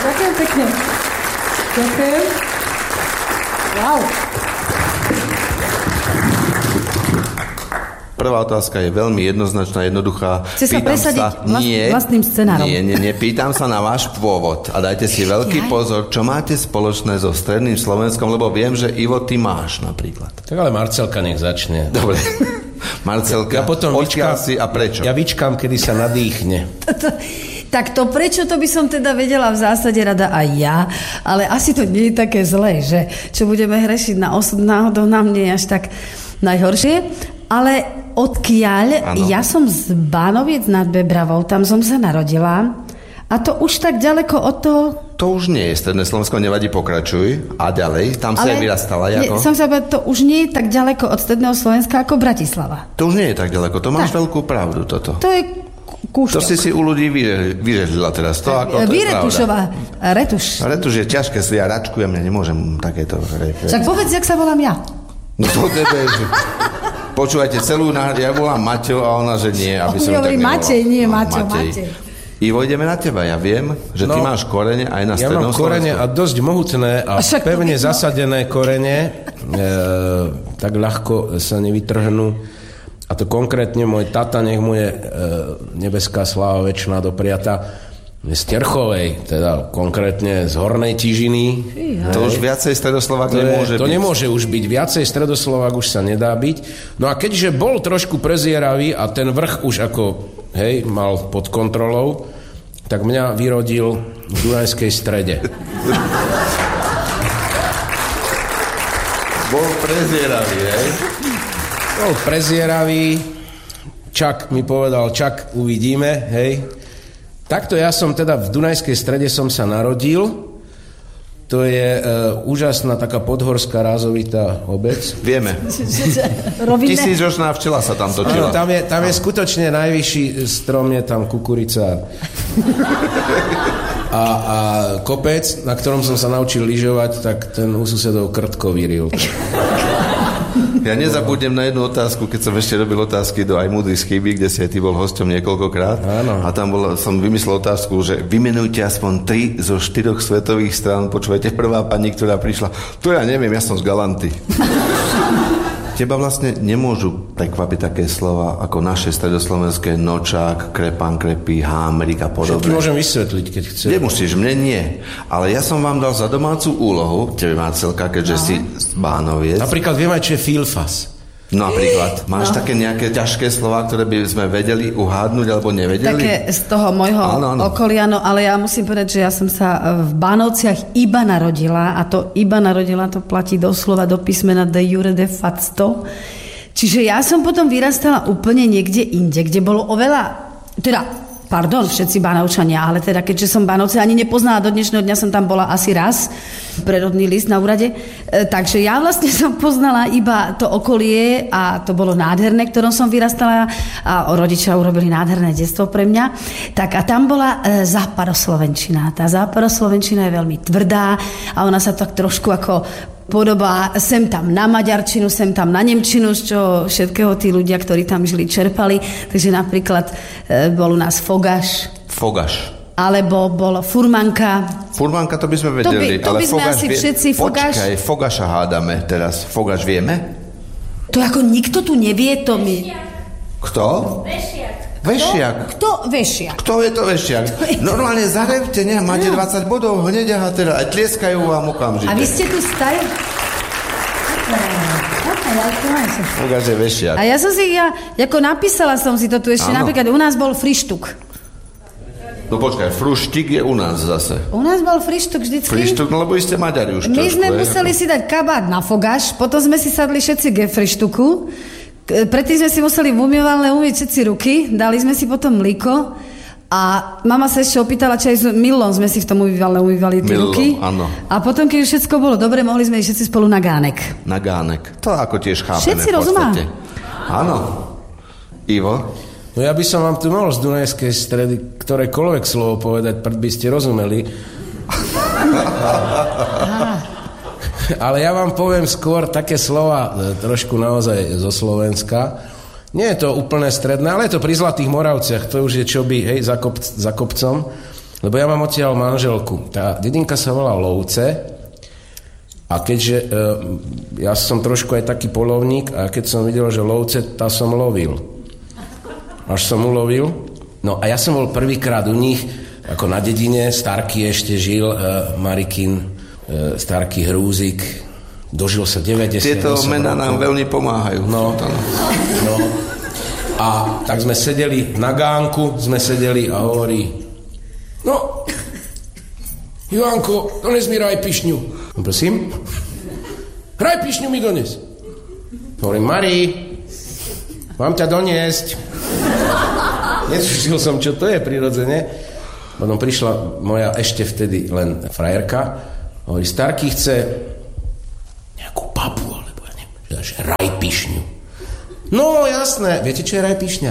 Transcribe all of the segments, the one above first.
Ďakujem pekne. Ďakujem. Wow. Prvá otázka je veľmi jednoznačná, jednoduchá. Chce sa presadiť vlastným scenárom. Nie. Pýtam sa na váš pôvod. A dajte si veľký pozor, čo máte spoločné so stredným Slovenskom, lebo viem, že Ivo, ty máš napríklad. Tak ale Marcelka nech začne. Dobre. Marcelka, odkiaľ si a prečo? Ja vyčkám, kedy sa nadýchne. Tak to prečo, to by som teda vedela v zásade rada aj ja, ale asi to nie je také zlé, že čo budeme hrešiť na osud, náhodou nám nie je až tak najhoršie. Ale odkiaľ? Ano. Ja som z Bánoviec nad Bebravou, tam som sa narodila a to už tak ďaleko od toho... To už nie je stredné Slovensko, nevadí, pokračuj. A ďalej, tam sa aj vyrastala. Som sa povedala, to už nie je tak ďaleko od stredného Slovenska ako Bratislava. To už nie je tak ďaleko, to máš veľkú pravdu toto. To je kúštok. To si u ľudí vyrežila teraz. To Vyretušová. Retuš. Retuš je ťažké, ja račkujem, ja nemôžem takéto... Však povedz, jak sa volám ja. No to tebe... Počúvajte, celú náhradu, ja volám Maťo a ona, že nie, aby som tak nevolal. Matej, nie Maťo. Ivo, ideme na teba, ja viem, že ty máš korene aj na strednom Slovensku. Ja mám korene a dosť mohutné a pevne zasadené korene, tak ľahko sa nevytrhnú. A to konkrétne môj tata, nech mu je nebeská sláva večná dopriata, z Terchovej, teda konkrétne z Hornej Tižiny. To už viacej Stredoslovák nemôže byť. To nemôže už byť. Viacej Stredoslovák už sa nedá byť. No a keďže bol trošku prezieravý a ten vrch už ako, mal pod kontrolou, tak mňa vyrodil v Dunajskej Strede. Bol prezieravý, Bol prezieravý. Čak mi povedal, uvidíme, Takto ja som teda v Dunajskej Strede som sa narodil. To je úžasná taká podhorská rázovitá obec. Vieme. Tisícročná včela sa tam točila. Tam je skutočne najvyšší strom, je tam kukurica a kopec, na ktorom som sa naučil lyžovať, tak ten u susedov krtko vyril. Ja nezabudnem na jednu otázku, keď som ešte robil otázky do Aj múdry skýby, kde si aj ty bol hosťom niekoľkokrát. Áno. A tam som vymyslel otázku, že vymenujte aspoň 3 zo 4 svetových strán. Počúvajte, prvá pani, ktorá prišla, to ja neviem, ja som z Galanty. Teba vlastne nemôžu prekvapiť také slova ako naše stredoslovenské nočák, krepan, krepí, hámrik a podobne. Všetky môžem vysvetliť, keď chceš. Nemusíš, mne nie. Ale ja som vám dal za domácu úlohu, tebe Marcelka, keďže si z Bánoviec. Napríklad viem aj, čo je filfas. Napríklad. Máš také nejaké ťažké slová, ktoré by sme vedeli uhádnuť alebo nevedeli? Také z toho môjho okolia, ale ja musím povedať, že ja som sa v Bánovciach iba narodila a to iba narodila, to platí doslova do písmena de jure de facto. Čiže ja som potom vyrastala úplne niekde inde, kde bolo oveľa, všetci Bánovčania, ale teda keďže som Bánovce ani nepoznala, do dnešného dňa som tam bola asi raz, prerodný list na úrade, takže ja vlastne som poznala iba to okolie a to bolo nádherné, ktorom som vyrastala a rodičia urobili nádherné detstvo pre mňa. Tak a tam bola západoslovenčina. Tá západoslovenčina je veľmi tvrdá a ona sa tak trošku ako podobá sem tam na maďarčinu, sem tam na nemčinu, z čoho všetkého tí ľudia, ktorí tam žili, čerpali. Takže napríklad bol u nás fogaš. Alebo bol furmanka. Furmanka to by sme vedeli. To by sme asi všetci fogaš. Počkaj, fogaša hádame teraz. Fogaš vieme? To ako nikto tu nevie, to my... Kto? Vešiak. Kto vešiak? Kto je to vešiak? Normálne zarevte, máte 20 bodov hneď a teda aj tlieskajú vám okamžite. A vy ste tu stali? Fogaš je vešiak. A ja som si, ako napísala som si to tu ešte, napríklad u nás bol frištuk. No počkaj, fruštik je u nás zase. U nás bol frištuk vždycky. Frištuk, no lebo ste Maďari už. My sme museli si dať kabát na fogaš, potom sme si sadli všetci ke frištuku. Predtým sme si museli v umývalne umyť všetci ruky, dali sme si potom mlíko a mama sa ešte opýtala, či aj s Milom sme si v tom umývali tie ruky. Áno. A potom, keď všetko bolo dobre, mohli sme ísť všetci spolu na gánek. Na gánek. To ako tiež chápeme. Všetci rozumá. Áno. Ivo? No ja by som vám tu mohol z Dunajskej Stredy ktorékoľvek slovo povedať, preto by ste rozumeli. Ale ja vám poviem skôr také slova trošku naozaj zo Slovenska. Nie je to úplne stredné, ale je to pri Zlatých Moravciach, to už je čoby, za kopcom. Lebo ja mám odtiaľ manželku. Tá dedinka sa volá Lovce a keďže ja som trošku aj taký polovník a keď som videl, že Lovce, tá som lovil. Až som ulovil. No a ja som bol prvýkrát u nich ako na dedine. Starky ešte žil, Marikin, Starky Hrúzik. Dožil sa 90. Tieto mená nám veľmi pomáhajú. No. A tak sme sedeli na gánku, a hovorí: no, Ivanko, dones mi rajpišňu. Prosím? Rajpišňu mi dones. Hovorím: Mari, mám ťa doniesť. Netušil som, čo to je prirodzene. Potom prišla moja ešte vtedy len frajerka. Hovorí: Starky chce nejakú papu, alebo ja neviem, že rajpišňu. No, jasné. Viete, čo je rajpišňa?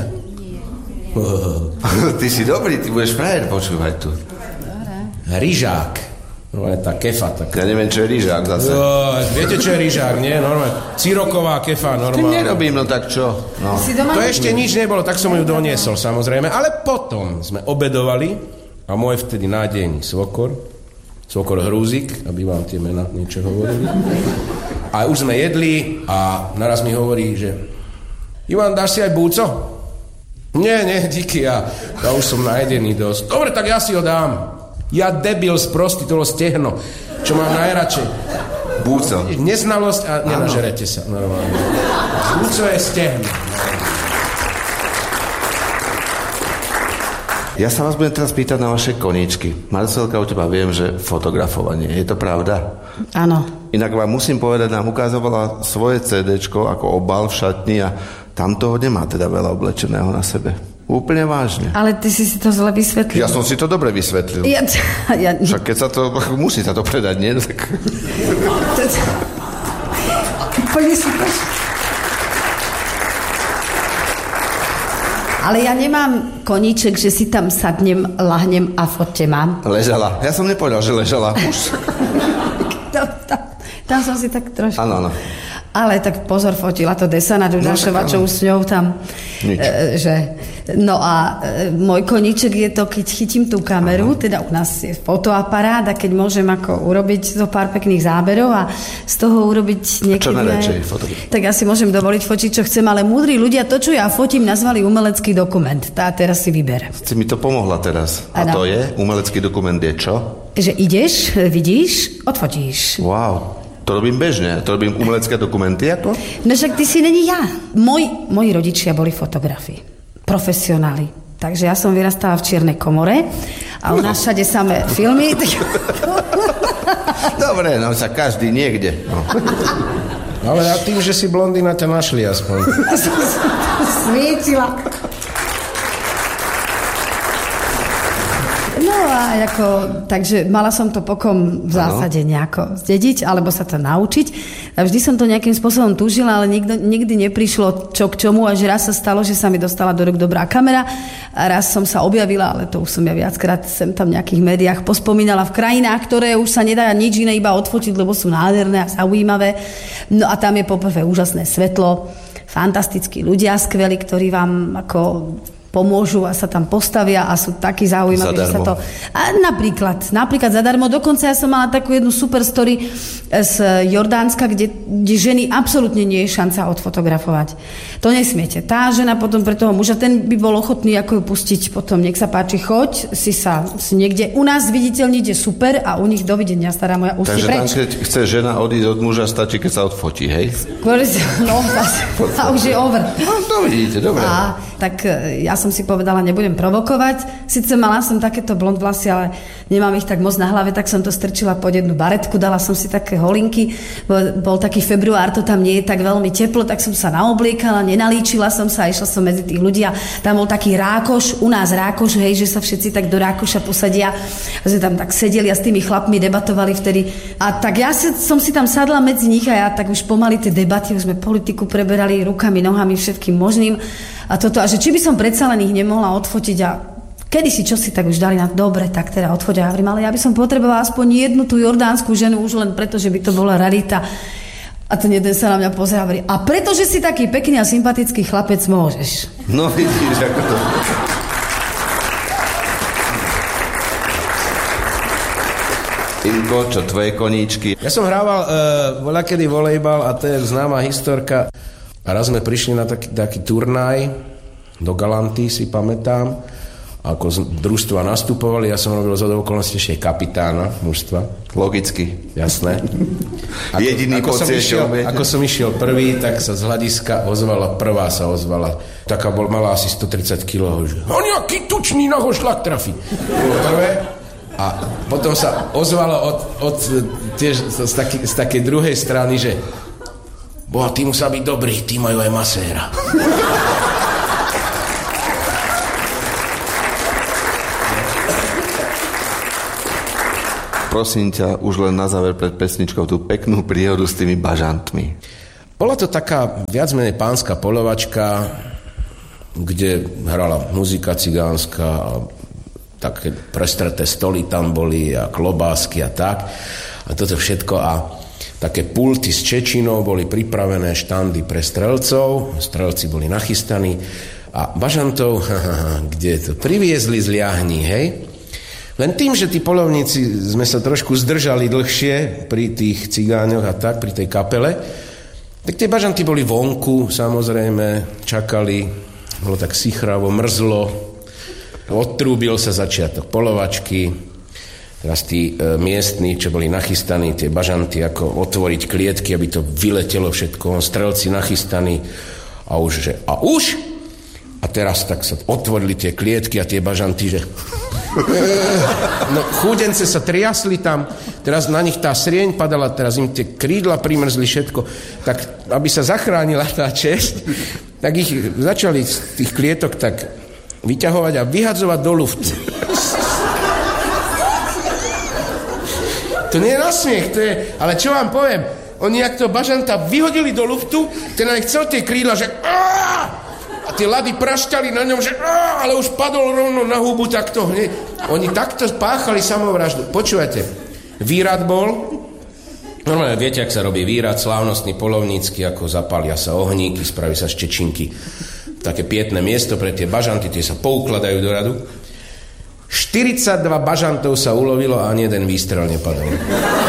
Ty si dobrý, ty budeš frajer počúvať tu. Ryžák. No, je tá kefa. Tak... Ja neviem, čo je ryžák zase. Viete, čo je ryžák, nie? Normálne. Ciroková kefa, normálne. Ty nerobím, no tak čo? No. To ešte nič nebolo, tak som ju doniesol, samozrejme. Ale potom sme obedovali a môj vtedy nádejný svokor Hrúzik, aby vám tie mená niečo hovorili. A už sme jedli a naraz mi hovorí, že Ivan, dáš si aj búco? Nie, díky, ja už som najedený dosť. Dobre, tak ja si ho dám. Ja debil sprostý, to bolo stehno, čo mám najradšej. Búco. Neznalosť a nenažerete sa. Normálne. Búco je stehno. Ja sa vás budem teraz pýtať na vaše koníčky. Marcelka, u teba viem, že fotografovanie. Je to pravda? Áno. Inak vám musím povedať, nám ukázovala svoje CDčko ako obal v šatni a tam toho nemá teda veľa oblečeného na sebe. Úplne vážne. Ale ty si to zle vysvetlil. Ja som si to dobre vysvetlil. Však keď sa to... Musí sa to predať, nie? Tak... Úplne super. Ale ja nemám koníček, že si tam sadnem, lahnem a fotte mám. Ležala. Ja som nepovedal, že ležala. Už. Tam som si tak trošku... Áno. Ale tak pozor, fotila to Desana Dudašova, čo už s ňou tam... No a môj koníček je to, keď chytím tú kameru, teda u nás je fotoaparát a keď môžem ako urobiť to pár pekných záberov a z toho urobiť niekedy... Čo najradšej fotografiť? Tak ja si môžem dovoliť fotiť, čo chcem, ale múdri ľudia to, čo ja fotím, nazvali umelecký dokument. Tá teraz si vyber. Si mi to pomohla teraz. A to je? Umelecký dokument je čo? Že ideš, vidíš, odfotíš. Wow. To robím bežne, to robím umelecké dokumenty, ako? No však ty si není ja. Moji rodičia boli fotografi, profesionáli. Takže ja som vyrastala v čiernej komore a u nás všade samé filmy. Dobre, no sa každý niekde. No. Ale ja tým, že si blondína, ťa našli aspoň. Svietila. No a takže mala som to pokom v zásade nejako zdediť, alebo sa to naučiť. A vždy som to nejakým spôsobom túžila, ale nikdy neprišlo čo k čomu, až raz sa stalo, že sa mi dostala do rúk dobrá kamera a raz som sa objavila, ale to už som ja viackrát sem tam v nejakých médiách pospomínala v krajinách, ktoré už sa nedá nič iné iba odfotiť, lebo sú nádherné a zaujímavé. No a tam je poprvé úžasné svetlo, fantastickí ľudia skvelí, ktorí vám ako pomôžu a sa tam postavia a sú takí zaujímaví, že sa to... A napríklad zadarmo. Dokonca ja som mala takú jednu super story z Jordánska, kde ženy absolútne nie je šanca odfotografovať. To nesmiete. Tá žena potom pre toho muža, ten by bol ochotný ako ju pustiť potom. Nech sa páči, choď si niekde. U nás viditeľniť je super a u nich dovidenia, stará moja, už si preč. Takže tam, keď chce žena odísť od muža, stačí, keď sa odfotí, hej? No, a už je over. No, to vidíte, dobre. A tak ja som si povedala, nebudem provokovať. Sice mala som takéto blond vlasy, ale nemám ich tak moc na hlave, tak som to strčila pod jednu baretku, dala som si také holinky. Bol taký február, to tam nie je tak veľmi teplo, tak som sa naobliekala, nenalíčila som sa, išla som medzi tých ľudí a tam bol taký rákoš, u nás rákoš, hej, že sa všetci tak do rákoša posadia. A sme tam tak sedeli a s tými chlapmi debatovali vtedy. A tak ja som si tam sadla medzi nich a ja tak už pomaly tie debaty, už sme politiku preberali rukami, nohami, všetkým možným. A že či by som predsa len ich nemohla odfotiť a kedysi čosi tak už dali na dobre, tak teda odfotia. Ja hovorím, ale ja by som potrebovala aspoň jednu tú jordánsku ženu už len preto, že by to bola rarita. A ten jeden sa na mňa pozerá a hovorí, a pretože si taký pekný a sympatický chlapec, môžeš. No vidíš, ako to... Inko, čo tvoje koníčky? Ja som hrával voľakedy volejbal a to je známa historka. A raz sme prišli na taký turnaj do Galanty, si pamätám. Ako z družstva nastupovali, ja som robil zo okolností ešte kapitána mužstva. Logicky. Jasné. Jediný ako som išiel prvý, tak sa z hľadiska prvá sa ozvala. Taká mala asi 130 kg. On jaký tučný na ho šlak trafí. Prvé. A potom sa ozvalo tiež z takej druhej strany, že boha, tí musia byť dobrý, tí majú aj maséra. Prosím ťa, už len na záver pred pesničkou tú peknú príhodu s tými bažantmi. Bola to taká viac menej pánska polovačka, kde hrala muzika cigánska a také prestreté stoly tam boli a klobásky a tak. A toto všetko a také pulty s čečinou boli pripravené, štandy pre strelcov, strelci boli nachystaní a bažantov, kde to priviezli z Liahní, hej? Len tým, že tí polovníci sme sa trošku zdržali dlhšie pri tých cigáňoch a tak, pri tej kapele, tak tie bažanty boli vonku, samozrejme, čakali, bolo tak sichravo, mrzlo, odtrúbil sa začiatok polovačky, teraz tí miestni, čo boli nachystaní, tie bažanty, ako otvoriť klietky, aby to vyletelo všetko, strelci nachystaní a už, že a už? A teraz tak sa otvorili tie klietky a tie bažanty, že no chúdence sa triasli tam, teraz na nich tá srieň padala, teraz im tie krídla primrzli všetko, tak aby sa zachránila tá česť, tak ich začali z tých klietok tak vyťahovať a vyhadzovať do luftu. To nie je nasmiech, to je, ale čo vám poviem, oni jak to bažanta vyhodili do luftu, ten aj chcel tie krídla, že a tie lady prašťali na ňom, že ale už padol rovno na hubu takto hneď. Oni takto páchali samovraždu. Počúvajte, výrad bol, normálne viete, ak sa robí výrad, slávnostný, polovnícky, ako zapália sa ohníky, spraví sa štečinky. Také pietné miesto pre tie bažanty, tie sa poukladajú do radu. 42 bažantov sa ulovilo a ani jeden výstrel nepadol.